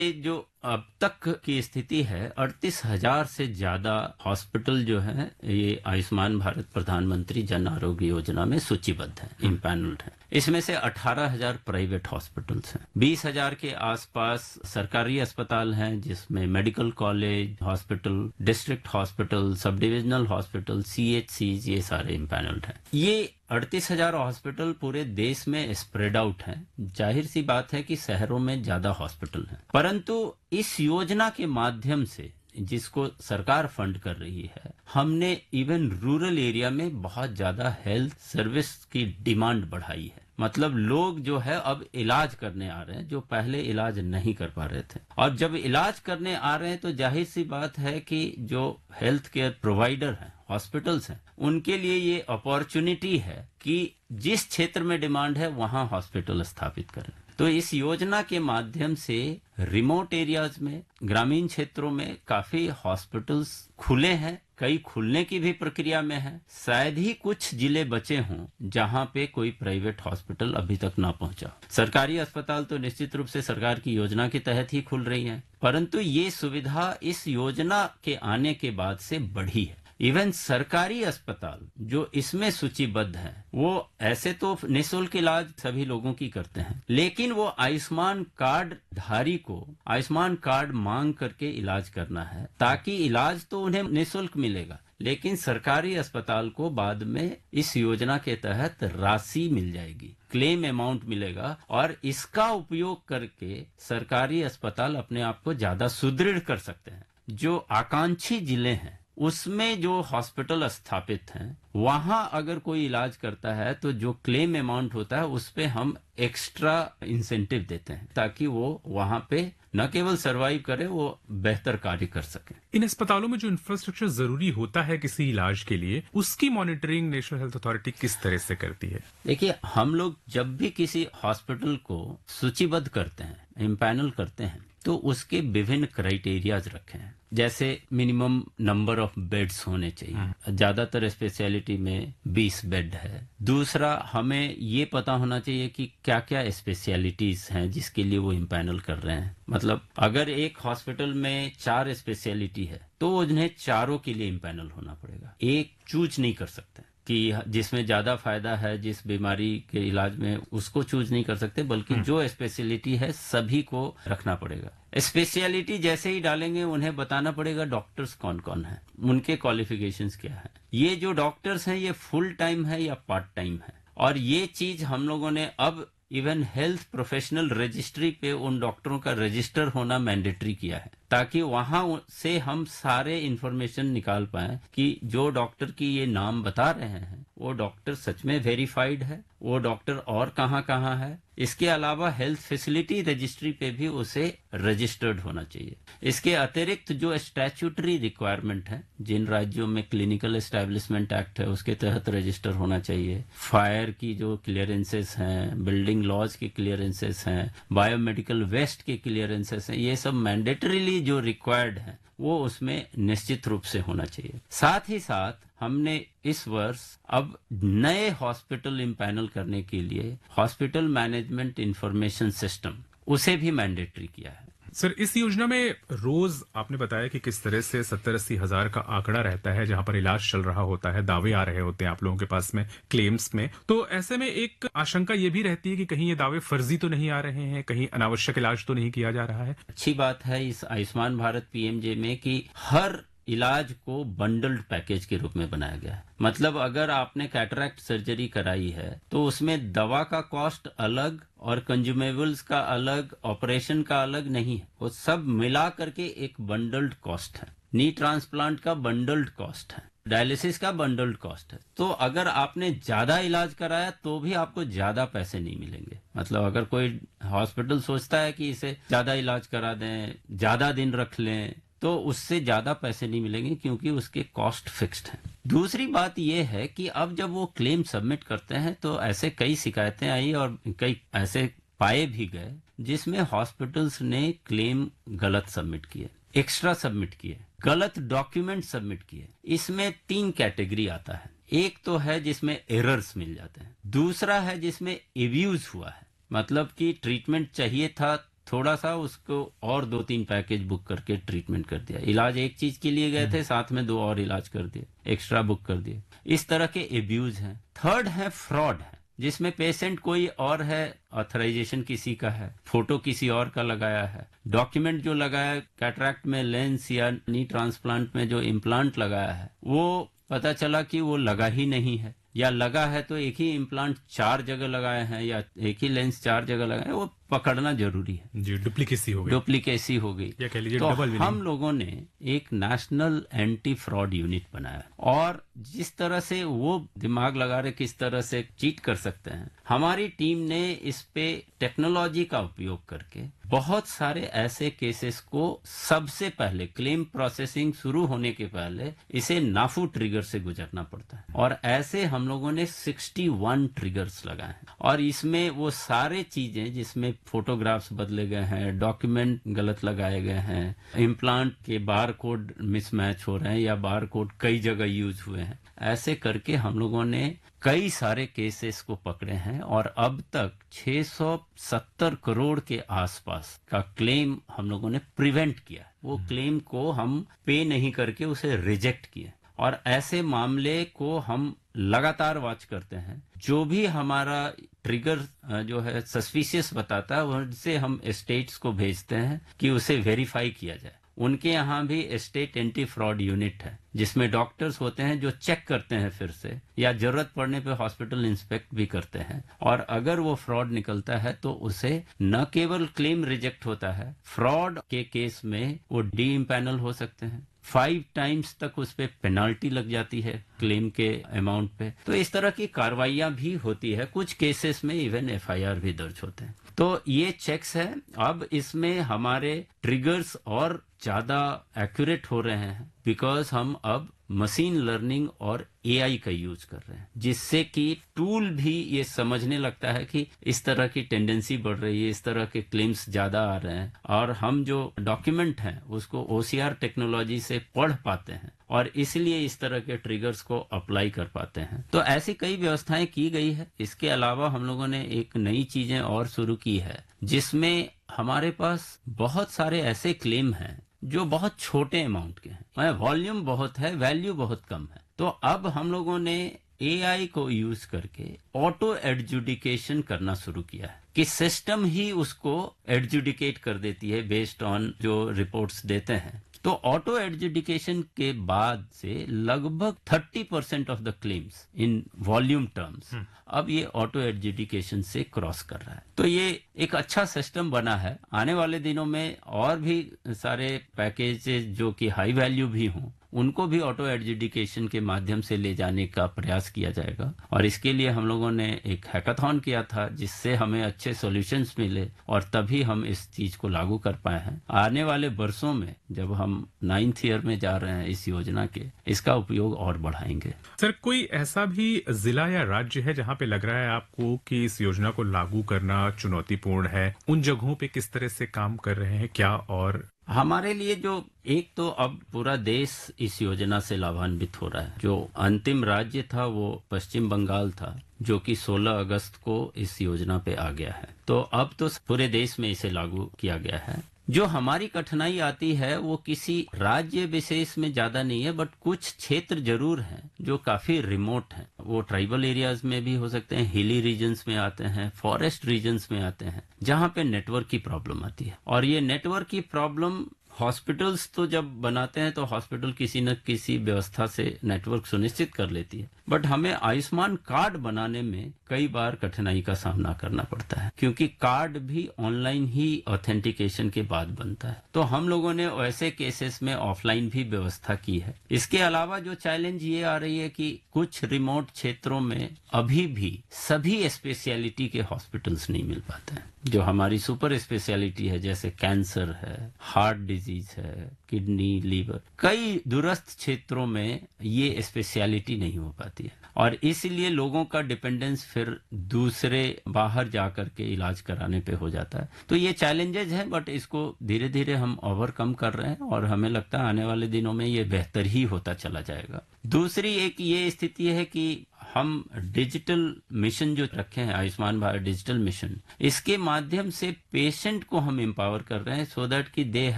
ये जो अब तक की स्थिति है, 38,000 से ज्यादा हॉस्पिटल जो है ये आयुष्मान भारत प्रधानमंत्री जन आरोग्य योजना में सूचीबद्ध है, इम्पैनल्ड है। इसमें से 18,000 प्राइवेट हॉस्पिटल्स हैं, 20,000 के आसपास सरकारी अस्पताल हैं, जिसमें medical college, hospital, district hospital, sub divisional hospital, CHCs, ये सारे इम्पैनल्ड हैं। ये 38,000 हॉस्पिटल पूरे देश में स्प्रेड आउट हैं। जाहिर सी बात है कि शहरों में ज्यादा हॉस्पिटल हैं, परंतु इस योजना के माध्यम से जिसको सरकार फंड कर रही है, हमने इवन रूरल एरिया में बहुत ज्यादा हेल्थ सर्विस की डिमांड बढ़ाई है। मतलब लोग जो है अब इलाज करने आ रहे हैं, जो पहले इलाज नहीं कर पा रहे थे, और जब इलाज करने आ रहे हैं तो जाहिर सी बात है कि जो हेल्थ केयर प्रोवाइडर हैं, हॉस्पिटल्स हैं, उनके लिए ये अपॉर्चुनिटी है कि जिस क्षेत्र में डिमांड है वहां हॉस्पिटल स्थापित करें। तो इस योजना के माध्यम से रिमोट एरियाज में, ग्रामीण क्षेत्रों में काफी हॉस्पिटल्स खुले हैं, कई खुलने की भी प्रक्रिया में है। शायद ही कुछ जिले बचे हों जहां पे कोई प्राइवेट हॉस्पिटल अभी तक ना पहुंचा। सरकारी अस्पताल तो निश्चित रूप से सरकार की योजना के तहत ही खुल रही हैं, परंतु ये सुविधा इस योजना के आने के बाद से बढ़ी है। इवन सरकारी अस्पताल जो इसमें सूचीबद्ध है, वो ऐसे तो निःशुल्क इलाज सभी लोगों की करते हैं, लेकिन वो आयुष्मान कार्ड धारी को आयुष्मान कार्ड मांग करके इलाज करना है, ताकि इलाज तो उन्हें निःशुल्क मिलेगा, लेकिन सरकारी अस्पताल को बाद में इस योजना के तहत राशि मिल जाएगी, क्लेम अमाउंट मिलेगा, और इसका उपयोग करके सरकारी अस्पताल अपने आप को ज्यादा सुदृढ़ कर सकते हैं। जो आकांक्षी जिले हैं उसमें जो हॉस्पिटल स्थापित हैं, वहां अगर कोई इलाज करता है तो जो क्लेम अमाउंट होता है उस पे हम एक्स्ट्रा इंसेंटिव देते हैं, ताकि वो वहां पे न केवल सरवाइव करे, वो बेहतर कार्य कर सके। इन अस्पतालों में जो इंफ्रास्ट्रक्चर जरूरी होता है किसी इलाज के लिए, उसकी मॉनिटरिंग नेशनल हेल्थ अथॉरिटी किस तरह से करती है? देखिए, हम लोग जब भी किसी हॉस्पिटल को सूचीबद्ध करते हैं, इम्पैनल करते हैं, तो उसके विभिन्न क्राइटेरियाज रखे हैं। जैसे मिनिमम नंबर ऑफ बेड्स होने चाहिए, ज्यादातर स्पेशलिटी में 20 बेड है। दूसरा, हमें ये पता होना चाहिए कि क्या क्या स्पेशलिटीज हैं जिसके लिए वो इम्पैनल कर रहे हैं। मतलब अगर एक हॉस्पिटल में 4 स्पेशलिटी है तो उन्हें चारों के लिए इम्पैनल होना पड़ेगा। एक चूज नहीं कर सकते कि जिसमें ज्यादा फायदा है जिस बीमारी के इलाज में, उसको चूज नहीं कर सकते, बल्कि जो स्पेशलिटी है सभी को रखना पड़ेगा। स्पेशलिटी जैसे ही डालेंगे उन्हें बताना पड़ेगा डॉक्टर्स कौन कौन है, उनके क्वालिफिकेशंस क्या है, ये जो डॉक्टर्स हैं ये फुल टाइम है या पार्ट टाइम है। और ये चीज हम लोगों ने अब इवन हेल्थ प्रोफेशनल रजिस्ट्री पे उन डॉक्टरों का रजिस्टर होना मैंडेटरी किया है, ताकि वहां से हम सारे इंफॉर्मेशन निकाल पाए कि जो डॉक्टर की ये नाम बता रहे हैं वो डॉक्टर सच में वेरीफाइड है, वो डॉक्टर और कहाँ कहाँ है। इसके अलावा हेल्थ फैसिलिटी रजिस्ट्री पे भी उसे रजिस्टर्ड होना चाहिए। इसके अतिरिक्त जो स्टैट्यूटरी रिक्वायरमेंट है, जिन राज्यों में क्लिनिकल एस्टैब्लिशमेंट एक्ट है उसके तहत रजिस्टर होना चाहिए। फायर की जो क्लियरेंसेस हैं, बिल्डिंग लॉज के क्लियरेंसेस हैं, बायोमेडिकल वेस्ट के क्लियरेंसेस हैं, ये सब मैंडेटरीली जो रिक्वायर्ड है वो उसमें निश्चित रूप से होना चाहिए। साथ ही साथ हमने इस वर्ष अब नए हॉस्पिटल इम्पैनल करने के लिए हॉस्पिटल मैनेजमेंट इंफॉर्मेशन सिस्टम, उसे भी मैंडेटरी किया है। सर, इस योजना में रोज आपने बताया कि किस तरह से 70-80 हजार का आंकड़ा रहता है जहां पर इलाज चल रहा होता है, दावे आ रहे होते हैं आप लोगों के पास में, क्लेम्स में। तो ऐसे में एक आशंका ये भी रहती है कि कहीं ये दावे फर्जी तो नहीं आ रहे हैं, कहीं अनावश्यक इलाज तो नहीं किया जा रहा है। अच्छी बात है इस आयुष्मान भारत PMJ में कि हर इलाज को बंडल्ड पैकेज के रूप में बनाया गया है। मतलब अगर आपने कैटरैक्ट सर्जरी कराई है तो उसमें दवा का कॉस्ट अलग और कंज्यूमेबल्स का अलग, ऑपरेशन का अलग नहीं है, वो सब मिला करके एक बंडल्ड कॉस्ट है। नी ट्रांसप्लांट का बंडल्ड कॉस्ट है, डायलिसिस का बंडल्ड कॉस्ट है। तो अगर आपने ज्यादा इलाज कराया तो भी आपको ज्यादा पैसे नहीं मिलेंगे। मतलब अगर कोई हॉस्पिटल सोचता है कि इसे ज्यादा इलाज करा दें, ज्यादा दिन रख लें, तो उससे ज्यादा पैसे नहीं मिलेंगे, क्योंकि उसके कॉस्ट फिक्स्ड हैं। दूसरी बात यह है कि अब जब वो क्लेम सबमिट करते हैं तो ऐसे कई शिकायतें आई और कई ऐसे पाए भी गए जिसमें हॉस्पिटल्स ने क्लेम गलत सबमिट किए, एक्स्ट्रा सबमिट किए, गलत डॉक्यूमेंट सबमिट किए। इसमें 3 कैटेगरी आता है। एक तो है जिसमें एरर्स मिल जाते हैं, दूसरा है जिसमें एब्यूज हुआ है, मतलब कि ट्रीटमेंट चाहिए था थोड़ा सा उसको और 2-3 पैकेज बुक करके ट्रीटमेंट कर दिया। इलाज एक चीज के लिए गए थे, साथ में 2 और इलाज कर दिए, एक्स्ट्रा बुक कर दिए। इस तरह के एब्यूज हैं। थर्ड है फ्रॉड है, जिसमें पेशेंट कोई और है, ऑथराइजेशन किसी का है, फोटो किसी और का लगाया है, डॉक्यूमेंट जो लगाया कैटरैक्ट में लेंस या नी ट्रांसप्लांट में जो इम्प्लांट लगाया है वो पता चला कि वो लगा ही नहीं है, या लगा है तो एक ही इम्प्लांट 4 जगह लगाए हैं या एक ही लेंस 4 जगह लगाए हैं, वो पकड़ना जरूरी है। जी, डुप्लीकेसी हो गई, डुप्लीकेसी हो गई, या कह लीजिए तो डबल विलिंग। हम लोगों ने एक नेशनल एंटी फ्रॉड यूनिट बनाया, और जिस तरह से वो दिमाग लगा रहे किस तरह से चीट कर सकते हैं, हमारी टीम ने इस पे टेक्नोलॉजी का उपयोग करके बहुत सारे ऐसे केसेस को सबसे पहले क्लेम प्रोसेसिंग शुरू होने के पहले इसे नाफू ट्रिगर से गुजरना पड़ता है, और ऐसे हम लोगों ने 61 ट्रिगर्स लगाए हैं। और इसमें वो सारे चीजें जिसमें फोटोग्राफ्स बदले गए हैं, डॉक्यूमेंट गलत लगाए गए हैं, इम्प्लांट के बार कोड मिसमैच हो रहे हैं या बार कोड कई जगह यूज हुए हैं, ऐसे करके हम लोगों ने कई सारे केसेस को पकड़े हैं, और अब तक 670 करोड़ के आसपास का क्लेम हम लोगों ने प्रिवेंट किया। वो क्लेम को हम पे नहीं करके उसे रिजेक्ट किया, और ऐसे मामले को हम लगातार वॉच करते हैं। जो भी हमारा ट्रिगर जो है सस्पिशियस बताता है, उनसे हम स्टेट्स को भेजते हैं कि उसे वेरीफाई किया जाए। उनके यहाँ भी स्टेट एंटी फ्रॉड यूनिट है, जिसमें डॉक्टर्स होते हैं जो चेक करते हैं फिर से, या जरूरत पड़ने पे हॉस्पिटल इंस्पेक्ट भी करते हैं, और अगर वो फ्रॉड निकलता है तो उसे न केवल क्लेम रिजेक्ट होता है, फ्रॉड के केस में वो डी इम्पैनल हो सकते हैं, 5 टाइम्स तक उस पे पेनाल्टी लग जाती है क्लेम के अमाउंट पे। तो इस तरह की कार्रवाइयां भी होती है, कुछ केसेस में इवन एफआईआर भी दर्ज होते हैं। तो ये चेक्स है। अब इसमें हमारे ट्रिगर्स और ज्यादा एक्यूरेट हो रहे हैं, बिकॉज हम अब मशीन लर्निंग और एआई का यूज कर रहे हैं, जिससे कि टूल भी ये समझने लगता है कि इस तरह की टेंडेंसी बढ़ रही है, इस तरह के क्लेम्स ज्यादा आ रहे हैं, और हम जो डॉक्यूमेंट हैं उसको ओसीआर टेक्नोलॉजी से पढ़ पाते हैं, और इसलिए इस तरह के ट्रिगर्स को अप्लाई कर पाते हैं। तो ऐसी कई व्यवस्थाएं की गई है। इसके अलावा हम लोगों ने एक नई चीजें और शुरू की है, जिसमें हमारे पास बहुत सारे ऐसे क्लेम हैं जो बहुत छोटे अमाउंट के हैं, वॉल्यूम बहुत है, वैल्यू बहुत कम है। तो अब हम लोगों ने एआई को यूज करके ऑटो एडजुडिकेशन करना शुरू किया है, कि सिस्टम ही उसको एडजुडिकेट कर देती है बेस्ड ऑन जो रिपोर्ट्स देते हैं। तो ऑटो एडजुडिकेशन के बाद से लगभग 30% of the claims in volume terms अब ये ऑटो एडजुडिकेशन से क्रॉस कर रहा है। तो ये एक अच्छा सिस्टम बना है। आने वाले दिनों में और भी सारे पैकेजेस जो कि हाई वैल्यू भी हों, उनको भी ऑटो एडजुडिकेशन के माध्यम से ले जाने का प्रयास किया जाएगा। और इसके लिए हम लोगों ने एक हैकाथॉन किया था, जिससे हमें अच्छे सॉल्यूशंस मिले, और तभी हम इस चीज को लागू कर पाए हैं। आने वाले वर्षों में जब हम 9th ईयर में जा रहे हैं इस योजना के, इसका उपयोग और बढ़ाएंगे। सर, कोई ऐसा भी जिला या राज्य है जहां पे लग रहा है आपको कि इस योजना को लागू करना चुनौतीपूर्ण है? उन जगहों पे किस तरह से काम कर रहे हैं क्या? और हमारे लिए जो एक तो अब पूरा देश इस योजना से लाभान्वित हो रहा है। जो अंतिम राज्य था वो पश्चिम बंगाल था, जो कि 16 अगस्त को इस योजना पे आ गया है। तो अब तो पूरे देश में इसे लागू किया गया है। जो हमारी कठिनाई आती है वो किसी राज्य विशेष में ज्यादा नहीं है, बट कुछ क्षेत्र जरूर हैं जो काफी रिमोट हैं। वो ट्राइबल एरियाज में भी हो सकते हैं, हिली रीजन्स में आते हैं, फॉरेस्ट रीजन्स में आते हैं, जहां पे नेटवर्क की प्रॉब्लम आती है। और ये नेटवर्क की प्रॉब्लम हॉस्पिटल्स तो जब बनाते हैं तो हॉस्पिटल किसी न किसी व्यवस्था से नेटवर्क सुनिश्चित कर लेती है, बट हमें आयुष्मान कार्ड बनाने में कई बार कठिनाई का सामना करना पड़ता है, क्योंकि कार्ड भी ऑनलाइन ही ऑथेंटिकेशन के बाद बनता है। तो हम लोगों ने ऐसे केसेस में ऑफलाइन भी व्यवस्था की है। इसके अलावा जो चैलेंज ये आ रही है कि कुछ रिमोट क्षेत्रों में अभी भी सभी स्पेशलिटी के हॉस्पिटल्स नहीं मिल पाते हैं। जो हमारी सुपर स्पेशलिटी है, जैसे कैंसर है, हार्ट डिजीज है, किडनी, लीवर, कई दूरस्थ क्षेत्रों में ये स्पेशलिटी नहीं हो पाती है, और इसलिए लोगों का डिपेंडेंस फिर दूसरे बाहर जाकर के इलाज कराने पे हो जाता है। तो ये चैलेंजेस हैं, बट इसको धीरे धीरे हम ओवरकम कर रहे हैं, और हमें लगता है आने वाले दिनों में ये बेहतर ही होता चला जाएगा। दूसरी एक ये स्थिति है कि हम डिजिटल मिशन जो रखे हैं, आयुष्मान भारत डिजिटल मिशन, इसके माध्यम से पेशेंट को हम एम्पावर कर रहे हैं सो दैट कि दे